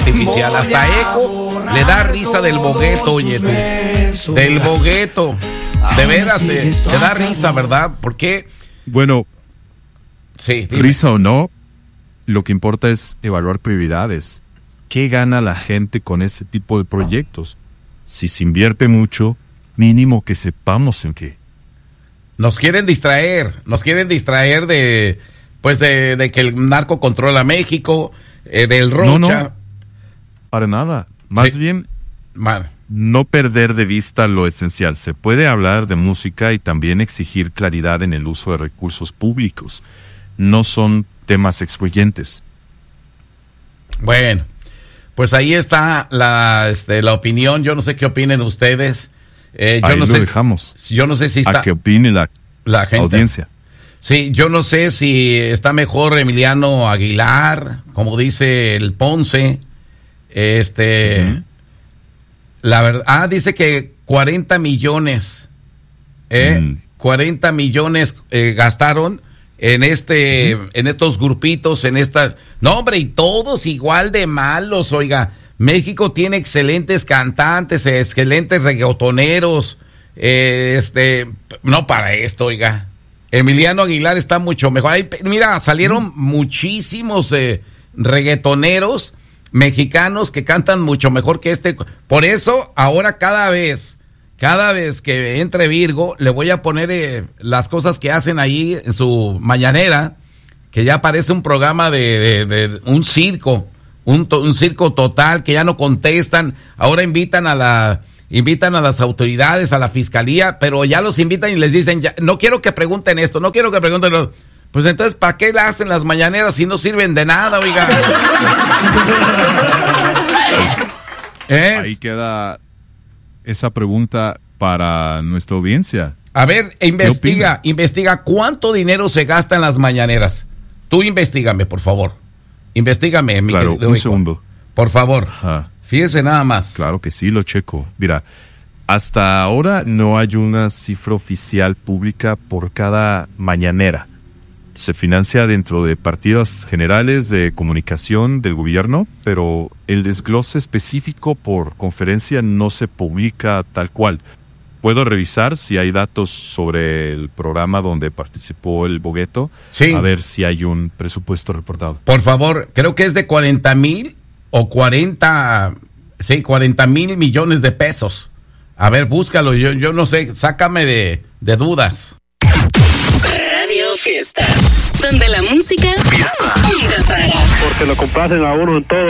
artificial. Hasta eco le da risa del bogueto, oye tú. Del bogueto. De veras, te da risa, ¿verdad? ¿Por qué? Bueno, sí, dime. Risa o no, lo que importa es evaluar prioridades. ¿Qué gana la gente con este tipo de proyectos? Si se invierte mucho, mínimo que sepamos en qué. Nos quieren distraer de que el narco controla México, del Rocha. No, para nada. Más bien, no perder de vista lo esencial. Se puede hablar de música y también exigir claridad en el uso de recursos públicos. No son temas excluyentes. Bueno, pues ahí está la opinión. Yo no sé qué opinen ustedes. Ahí lo dejamos. Yo no sé si está... A que opine la gente. Audiencia. Sí, yo no sé si está mejor Emiliano Aguilar, como dice el Ponce. La verdad, dice que 40 millones. 40 millones gastaron en estos grupitos, en esta... No, hombre, y todos igual de malos, oiga. México tiene excelentes cantantes, excelentes reggaetoneros, no para esto, oiga. Emiliano Aguilar está mucho mejor. Ahí, mira, salieron muchísimos reggaetoneros mexicanos que cantan mucho mejor que este. Por eso, ahora cada vez que entre Virgo, le voy a poner las cosas que hacen ahí en su mañanera, que ya parece un programa de un circo. Un circo total, que ya no contestan. Ahora invitan a las autoridades, a la fiscalía, pero ya los invitan y les dicen, ya, no quiero que pregunten esto, no quiero que pregunten lo... Pues entonces, ¿para qué la hacen las mañaneras si no sirven de nada, oiga? Ahí queda esa pregunta para nuestra audiencia. A ver, investiga cuánto dinero se gasta en las mañaneras. Tú investígame, por favor. Investígame, mi claro, querido un hijo. segundo. Por favor. Ajá. Fíjese nada más. Claro que sí, lo checo. Mira, hasta ahora no hay una cifra oficial pública por cada mañanera. Se financia dentro de partidas generales de comunicación del gobierno, pero el desglose específico por conferencia no se publica tal cual. ¿Puedo revisar si hay datos sobre el programa donde participó el bogueto? Sí. A ver si hay un presupuesto reportado. Por favor, creo que es de 40,000 o 40 mil millones de pesos. A ver, búscalo, yo no sé, sácame de dudas. Radio Fiesta, donde la música nunca para. Porque lo complacen a uno en todo.